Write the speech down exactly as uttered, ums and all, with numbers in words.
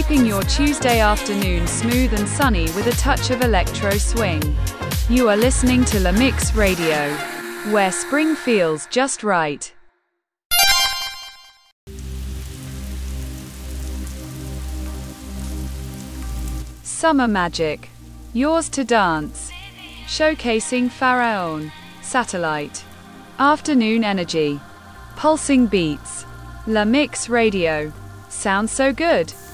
keeping your Tuesday afternoon smooth and sunny with a touch of electro swing. You are listening to La Mix Radio, where spring feels just right. Summer Magic, Yours to Dance, showcasing Pharaon, Satellite, Afternoon Energy, Pulsing Beats, La Mix Radio. Sounds so good.